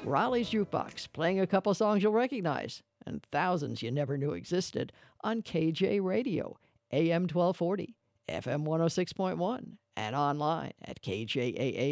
Raleigh's Jukebox, playing a couple songs you'll recognize, and thousands you never knew existed on KJ Radio, AM 1240, FM 106.1, and online at KJAA.